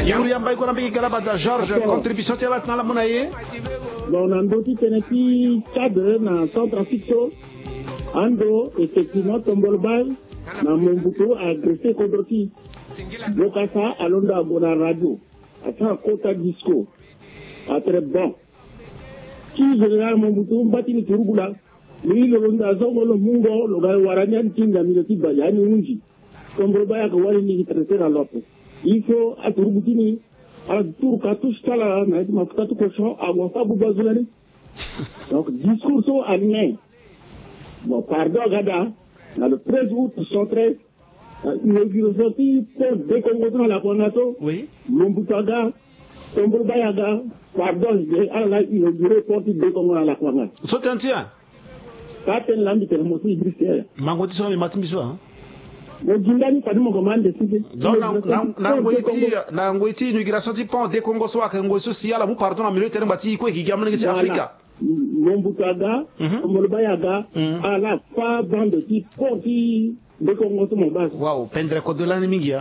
Julia Mbaye Konambi Galabada George contribution tela na la monaye. Bon andoti teneki cadre na Centrafrique ando effectivement Tombolbay na Mobutu a agressé Kodroti. Bokasa alonda bona radio. Ata kota disco. Très bon. Qui général Mobutu mbati ni turugula. Lui le londa zongo lo mungo lo ga waranyan tinga miloti bayani unji. Tombolbay akawali ni traiter à l'autre. Il faut à turugutini à tour cartouche tala na ma fatu cochon à wafa bubazulani. Donc discours année. Bon pardon gada le 13 août 113 inauguré pour décomposer la Konato. Oui. Mombutaga, Tombobayaga, pardon, Allah inauguré pour décomposer la Konato. Sotentia. Captain Lambit et Mosi Brissier. Mangoti sur les matimiswa. Le Jindani pas de mon commande de Sidi. Donc, Nangoiti, inauguration du pont des Congo soit qu'un gosse social, vous pardon, à milieu de Bati, quoi, qui gagne les Africa. Mombutaga, Tombobayaga, à la fin, bande de type, Porti. Wow, pendre code de l'ennemi.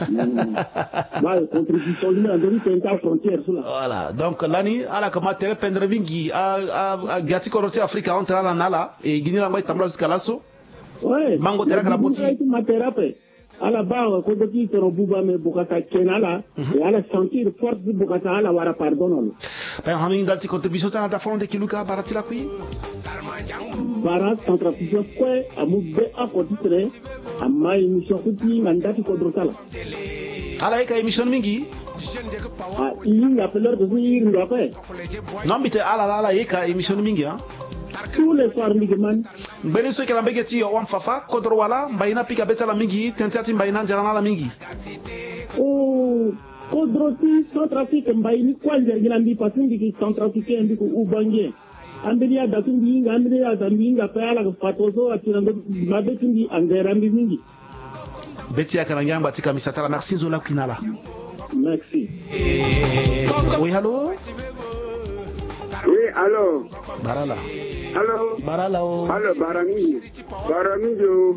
Voilà, donc l'année, à la commande, pendre vingi, à Gati Koroté Africa, entre la Nala, et Guinée la Moïse Tambla jusqu'à l'assaut. Ouais, Mango Terra Grabouti. À la barre, quand on dit que Bouba me Bokata Kenala, et à la sentir force de Bokata, à la Wara pardon. Ben, Haming Dalti contribution à la forme de Kiluka Baratilakui. Barat Centrafrique, quoi, à Moubé à Potitre, à ma émission Kuti, Mandati Kodrotala. À la émission Mingi. Ah, il y a appelé de venir, il va faire. Non, mais à la émission Mingi, hein. Tous les soirs, Ligman. Beni so kala mbegeti o Fafa kodro wala mbaina pika beta la mingi tentati mbaina njana la mingi. Oh, Kodroti Centrafrique mbaini kwa njergilambi pasindi ki Centrafrique ndiko ubangie. Ambelia datumbi inga ambelia dambinga pala ko patoso atinando mabetindi angerambi mingi. Beti akananga mbatika misatala merci zola kinala. Merci. Oui, allô? Oui, allô? Barala. Allô? Barala. Allô, Barami. Barami,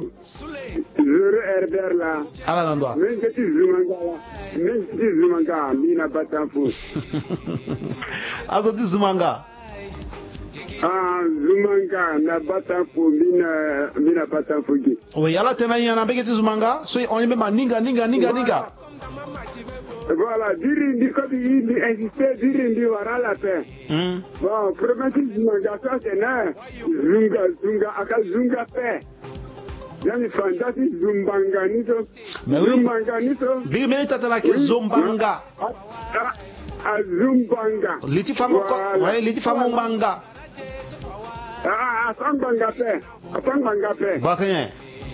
je Herbert là. Ala Nandoa. Mais je suis Zumanga, Mina Batanfou. Azoti Zumanga. Ah, Zumanga, na Batanfou, Mina Batanfou. Oui, ala tena yana begeti Zumanga, so on est même ninga. Voilà, Dirindi, comme il insistait, Dirindi, voilà la paix. Bon, premier Zumanga, ça c'est là, Zunga, aka Zunga paix. Yani fantastique Zumbanga niso. Mais oui. Zumbanga niso. Big minute atala ke Zumbanga. Zumbanga. Liti famo Mbanga. Sambanga paix. Bakanye.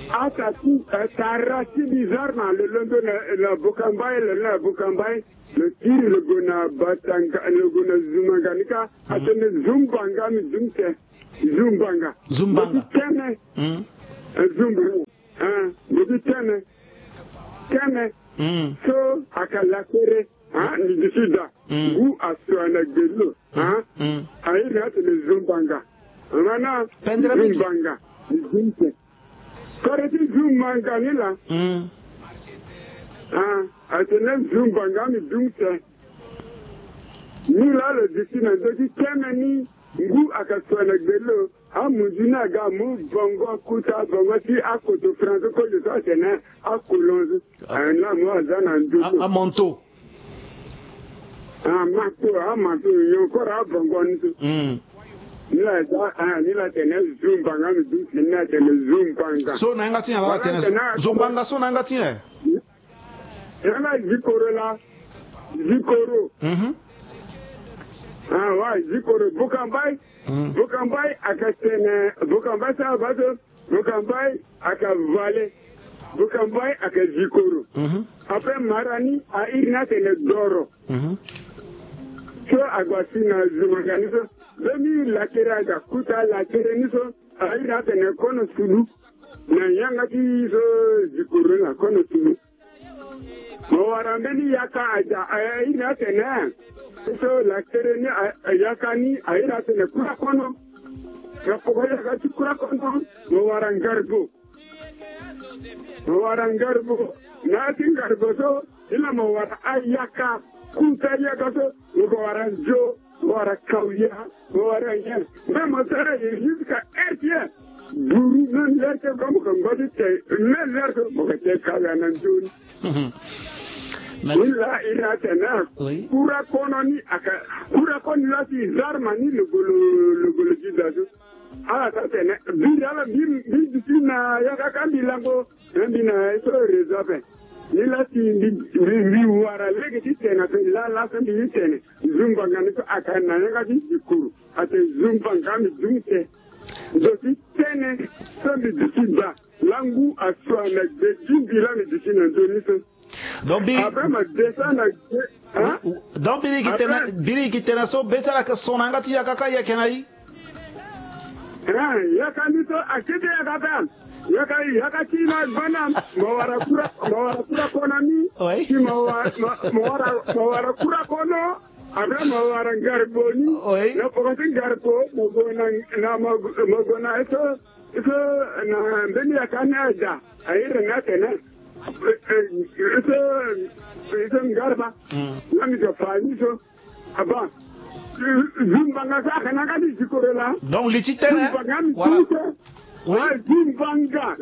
Tarati bizarrement le London le Bukambay le tir le gona batanga le gona Zumanganika atene Zumbanga mi Zumbanga. Keme so akalatere ni disida u aswana gelo aina tene Zumbanga mana Zumbanga Zumte Koreti Zumbanga nila atene Zumbanga mi Zumte nila le disina doki keme ni ngu akaswana gelo amujina ga mu bongo kuta bongo si akoto franco ko le so tena akolonzo na mo azana ndo amonto amato yo kora bongo nto nila tena Zumbanga mi du tena tena Zumbanga so na ngati ala tena Zumbanga so na ngati yana zikoro ouais, Zikoro Bukambay akatene Bukambay sa bato Bukambay akavale Bukambay akazikoro après Marani a irina tene Doro so agwasina Zumanganiso demi lakera ga kuta lakere niso a irina tene kono sulu na yanga ki so Zikoro na kono sulu Mowarambeni yaka aja a irina tene so la terene yakani aira tene kura kono rapogo yakati kura kono mo warangarbo na tingarbo so ila mawara ayaka kunta yaka so mawara jo mawara kauya mawara yan mama sara yizika etie buru nan lerte comme comme bodi te nan lerte mo ke kala nan joni ila tena kura kononi aka kura koni lati zarmani le golo jidazo ala tena bila bidina yaka kambilango ndina eso rezape nila ti mi wara legi tena la sambi tena zumba ngani ko akana nga di dikuru ate zumba ngami zumte dosi tena sambi dikiba langu aswa na de jimbila ni dikina ndoniso donc biri kitena so betala ka sonanga ti yakaka yakenai yakani to akide yakata yakati na bana mawara kura konami ki mawara kura kono abra mawara garboni na pokotin garbo mogona eso na beni yakana da ayire na tena itu garba nami to fani so aba zumbanga sa kana kadi sikorela donc lititene voilà zumbanga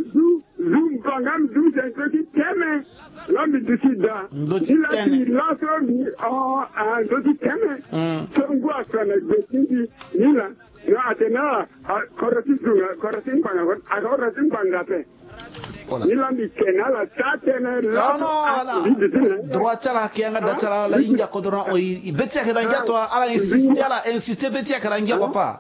c'est teme nami disida ila so ni do teme so ngwa kana de nila na atena korotin panga pe droit chala kianga datala la inga kodora o betia keranga to ala insister betia keranga papa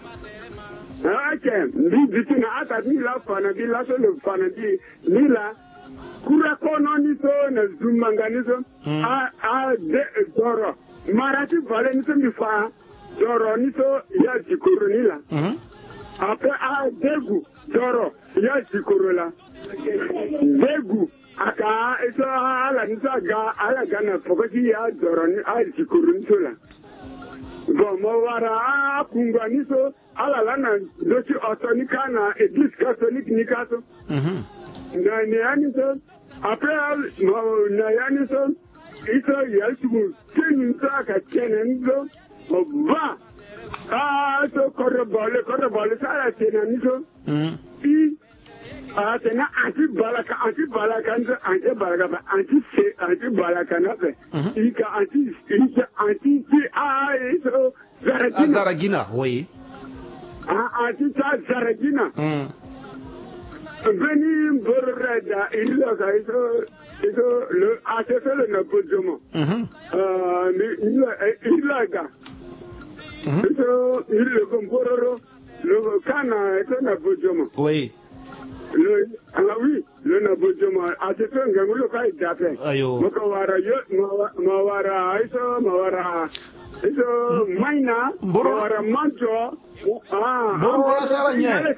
bitina ata bila fana bila so le fana di nila kura kono ni so na zumanganizo de doro marati vale ni so mi fa doro ni so ya jikuru nila après degu doro ya jikuru la degu aka eso ala nisa ga ala gana pokoti ya doro ni a jikuru ni so la bon mo wara kungwa ni so ala lana dochi otonika na église catholique ni kaso na ni ani so après mo na yani so iso yaltu kenin sa ka kenen so ba so korobole sa tena ni so tena anti balaka nzo anti balaka na pe ika anti so Zaragina oui anti Zaragina Beni Borreda il le assesseur le Napojomo il a il le Compororo le Cana et le Napojomo oui le Napojomo assesseur Gamulo Kai Dape Mawara iso maina Mawara Mancho Borona Saranye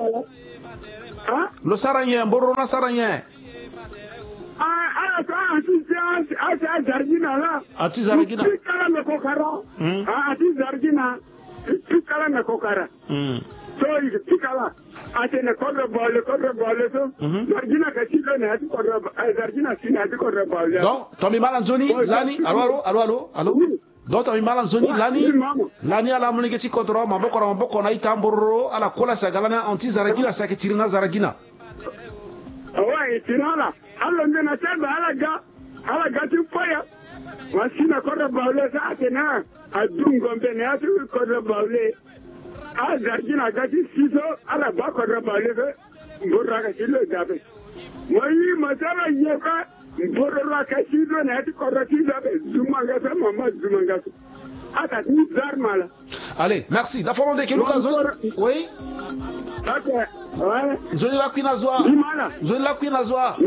lo saranye borona saranye zargina la ati zargina kala na kokara ati zargina kala na kokara so ikala ati na kodra bole so zargina ka chilo na ati kodra zargina sina ati kodra bole donc Tommy Malanzoni lani allo donc Tommy Malanzoni lani ala munike ti kodra maboko na itamboro ala kola sagalana anti zargina saketirina zargina ouais tirala allo ndena tamba alaga tu faya wasina kodra bole sa atena adungo mbene ati kodra bole zargina gati siso ala ba kodra bole ngorra ka chilo dabe moyi masala yeka ngorra ka chilo na ati kodra dabe zumanga sa mama zumanga ata ni zarmala. Allez, merci. La forme de Keluka oui. Zoni la Queen Azwa. Zoni la Queen Azwa.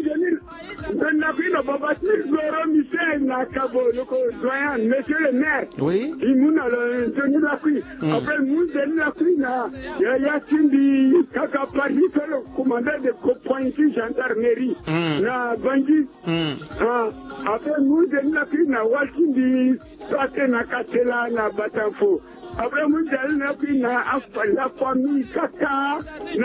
Monsieur le maire. Oui. Il la Queen. Après, la Queen, il y a Tindi, Kaka Parti, le commandant de Pointi gendarmerie. Na Bangui. Après, la Queen, Watindi, Satena Katela, na Batafo. après mondial na pina la famille kaka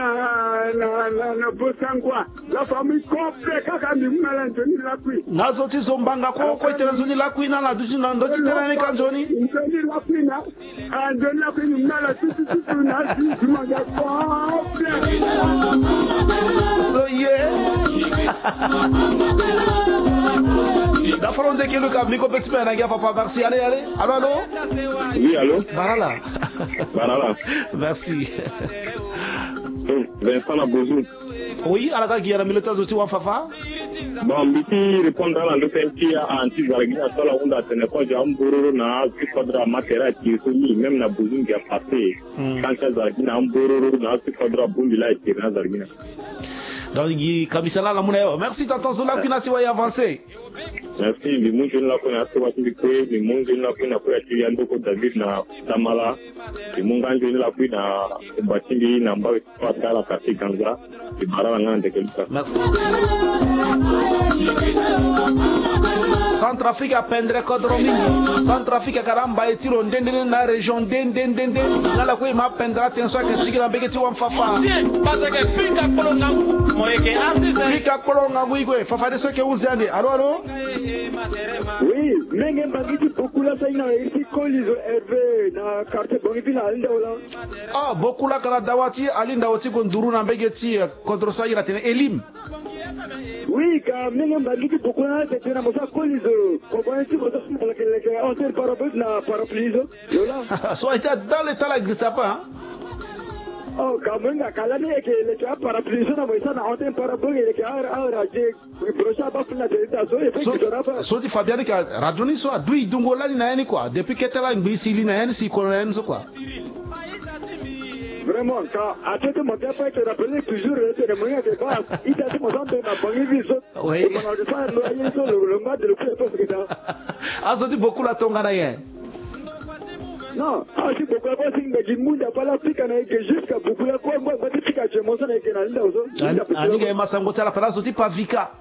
na bosangwa la famille complète kaka ni malantoni la kui nazo tizombanga ko itelezoni la kui na duji na ndo titerani kanjoni ndoni la kui na ndoni la kui ni mala tutu na si manga complète so yeah da fronde ke luka miko petit na ga papa merci allez allô oui allô barala merci Vincent Labouzou oui alaka ki yana milita zoti wa fafa bon biti répondre à l'offensive anti Zaragina sala unda teneko jamburu na kifadra matera ki suni même na Bouzou qui a passé quand Zaragina amburu na kifadra bundila ki na Zaragina donc kabisala la munayo merci tonton Zola kuna si wa avancer merci mi munjo la kuna si wa tiko mi munjo la kuna kwa ti yando ko David na Tamala mi munganjo la kuna batindi na mbawe kwa kala kati kanza mi barala ngande kelika merci Centrafrique a pendre kodromi Centrafrique karamba etiro ndende na region ndende ngala ko ma pendra attention que sigila begeti wa mfafa parce que pika kolongangu moyeke artiste pika kolongangu igwe fafa de ce que vous allez allô oui menge mbangiti bokula saina iti kolizo herve na carte bongi na alinda wala bokula kala dawati alinda wati ko nduru na begeti contre ça ira tene elim oui ka menge mbangiti bokula tena mosa kolizo ko bongi ko ça que on sert parapluie na parapluie lola so était dans l'état la glisse pas Kamenga kalani eke leka parapluie na moisa na hotel parapluie leka ara je brocha ba funa teta so effectivement so di Fabiani ka radoni so adui dungola ni na yani quoi depuis que tela ngisi li na yani si ko na so quoi vraiment quand à tête mon père peut te rappeler toujours le moyen de base il t'a dit mon sang de ma banque viso oui on a de ça le match de le plus parce que ça so di beaucoup la tonga na yen non si beaucoup quoi si ngi munda pala pika na eke jusqu'à beaucoup la quoi moi ba pika je mon sang na eke na linda ozo ani ga masango tala pala so di pavika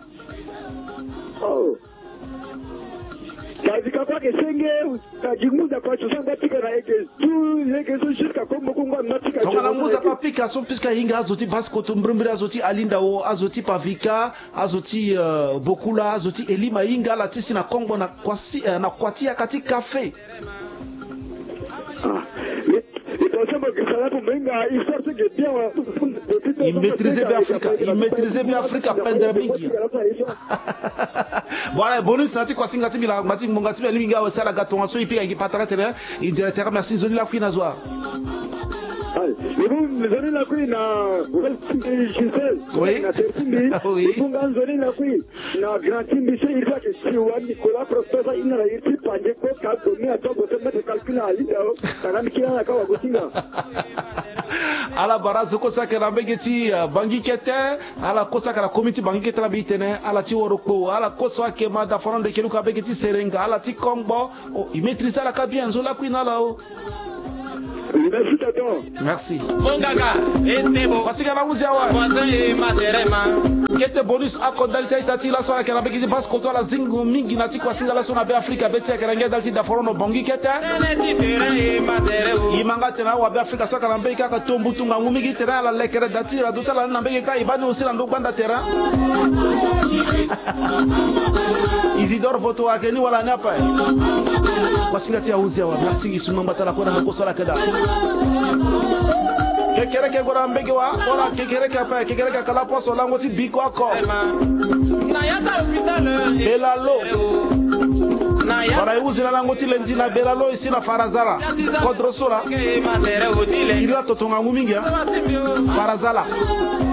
Kazika kwa kesenge kajimuza kwa chusanga pika na eke tu leke so jusqu'à kombo kongwa matika tonga na muza pa pika so piska hinga azoti basko tumbrumbre azoti alinda o azoti pavika azoti bokula azoti elima hinga la tisi na Kongo na kwasi na kwatia kati cafe il maîtrisait bien Africa pendre mingi voilà bonus nati kwa singati bila mati mongati bila linga wa sala gato aso ipi ki patara tere directeur merci zoni la kuina zwa zoni la kuina oui oui zoni la kuina na grand team c'est il faut que si wa Nicolas Prospera ina la iti panje ko ka doni ato bo se calcula ali dao kana mikina na kawa gotinga ala barazo ko sakera mbegeti bangi kete ala ko sakera committee bangi kete la bitene ala ti woroko ala ko so ke ma da fonde ke luka begeti serenga ala ti Kongo il maîtrise la bien zo la kuina là merci tonton merci mon gaga etebo parce que la muzia wa voisin materema kete bonus akodalita itati la so akera begeti bas ko to la zingo mingi na ti kwa singa la so na be Africa beti akera ngeda dalti da forono bangi kete imanga tena wa be Africa so kala mbe ka tombu tunga ngumi gi tera la lekere dati ra dutala na mbe ka ibani osila ndo banda tera Isidore voto akeni wala napa wasinga uzia wa merci isuma mbatala kwa na kosola kada kekere ke gora mbege wa ora kekere ka pa kekere ka kala poso lango ti biko ako na yata hospital belalo na ya para uzila lango ti lendi na belalo isi na farazala kodrosola ila totonga ngumingia farazala